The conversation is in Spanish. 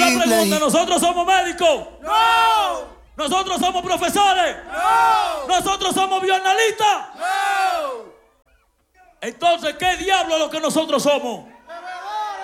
una pregunta, ¿nosotros somos médicos? ¡No! ¿Nosotros somos profesores? ¡No! ¿Nosotros somos bioanalistas? ¡No! Entonces, ¿qué diablo es lo que nosotros somos?